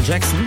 Jackson.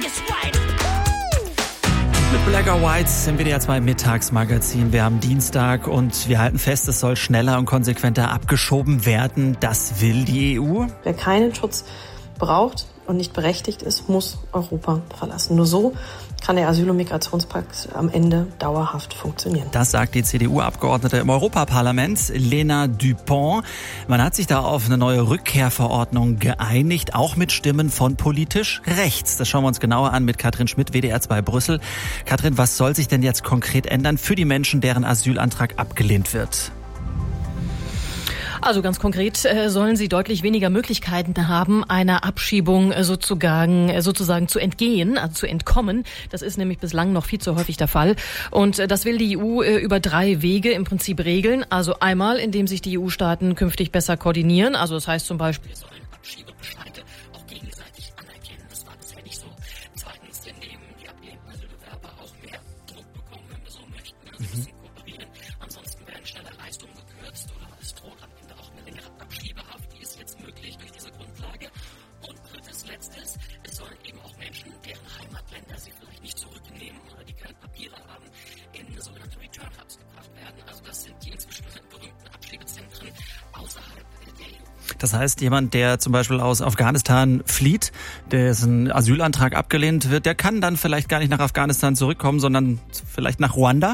Mit Black or White im WDR 2 Mittagsmagazin. Wir haben Dienstag und wir halten fest, es soll schneller und konsequenter abgeschoben werden. Das will die EU. Wer keinen Schutz braucht und nicht berechtigt ist, muss Europa verlassen. Nur so kann der Asyl- und Migrationspakt am Ende dauerhaft funktionieren. Das sagt die CDU-Abgeordnete im Europaparlament, Lena Dupont. Man hat sich da auf eine neue Rückkehrverordnung geeinigt, auch mit Stimmen von politisch rechts. Das schauen wir uns genauer an mit Katrin Schmidt, WDR 2 Brüssel. Katrin, was soll sich denn jetzt konkret ändern für die Menschen, deren Asylantrag abgelehnt wird? Also ganz konkret sollen sie deutlich weniger Möglichkeiten haben, einer Abschiebung sozusagen zu entgehen, also zu entkommen. Das ist nämlich bislang noch viel zu häufig der Fall. Und das will die EU über 3 Wege im Prinzip regeln. Also einmal, indem sich die EU-Staaten künftig besser koordinieren. Also das heißt zum Beispiel, sollen Abschiebebescheide auch gegenseitig anerkennen. Das war bisher nicht so. Zweitens, indem die ablehnenden Asylbewerber auch mehr Druck bekommen, wenn wir so möchten. Also ein bisschen kooperieren. Ansonsten werden schneller Leistungen gekürzt oder es droht am Ende auch eine längere Abschiebehaft. Die ist jetzt möglich durch diese Grundlage. Und drittes, letztes, es sollen eben auch Menschen, deren Heimatländer sie vielleicht nicht zurücknehmen oder die keine Papiere haben, in sogenannte Return Hubs gebracht werden. Also das sind die inzwischen berühmten Abschiebezentren außerhalb der EU. Das heißt, jemand, der zum Beispiel aus Afghanistan flieht, dessen Asylantrag abgelehnt wird, der kann dann vielleicht gar nicht nach Afghanistan zurückkommen, sondern vielleicht nach Ruanda?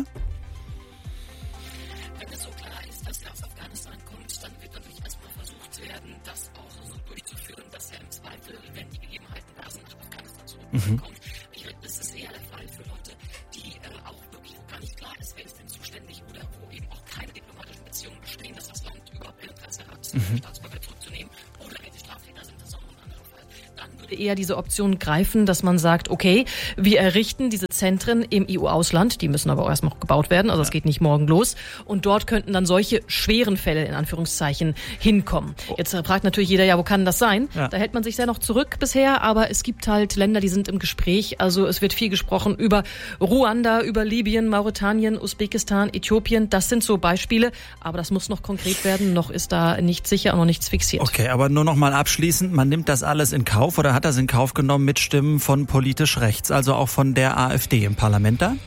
Wenn es so klar ist, dass er aus Afghanistan kommt, dann wird natürlich erstmal versucht werden, das auch so durchzuführen, dass er im Zweifel, wenn die Gegebenheiten da sind, nach Afghanistan zurückkommt. Das ist eher der Fall für Leute, die auch wirklich, wo gar nicht klar ist, wer ist denn zuständig oder wo eben auch keine diplomatischen Beziehungen bestehen, dass das Land überhaupt Interesse hat, Staatsbürger zurückzunehmen oder wenn sie Straftäter sind, das ist auch noch ein anderer Fall. Dann würde eher diese Option greifen, dass man sagt, okay, wir errichten diese Zentren im EU-Ausland, die müssen aber auch erst noch gebaut werden, also es geht nicht morgen los und dort könnten dann solche schweren Fälle in Anführungszeichen hinkommen. Jetzt fragt natürlich jeder, ja, wo kann das sein? Ja. Da hält man sich sehr noch zurück bisher, aber es gibt halt Länder, die sind im Gespräch, also es wird viel gesprochen über Ruanda, über Libyen, Mauretanien, Usbekistan, Äthiopien, das sind so Beispiele, aber das muss noch konkret werden, noch ist da nichts sicher und noch nichts fixiert. Okay, aber nur noch mal abschließend, man nimmt das alles in Kauf oder hat das in Kauf genommen mit Stimmen von politisch rechts, also auch von der AfD im Parlament da?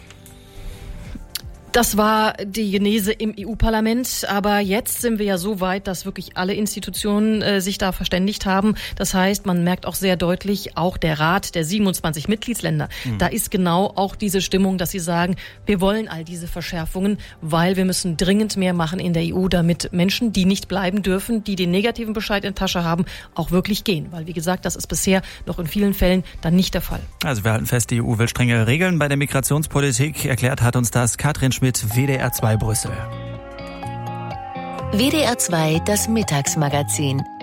Das war die Genese im EU-Parlament, aber jetzt sind wir ja so weit, dass wirklich alle Institutionen sich da verständigt haben. Das heißt, man merkt auch sehr deutlich, auch der Rat der 27 Mitgliedsländer, da ist genau auch diese Stimmung, dass sie sagen, wir wollen all diese Verschärfungen, weil wir müssen dringend mehr machen in der EU, damit Menschen, die nicht bleiben dürfen, die den negativen Bescheid in der Tasche haben, auch wirklich gehen. Weil, wie gesagt, das ist bisher noch in vielen Fällen dann nicht der Fall. Also wir halten fest, die EU will strengere Regeln bei der Migrationspolitik. Erklärt hat uns das Katrin Schmidt, WDR 2 Brüssel. WDR 2, das Mittagsmagazin.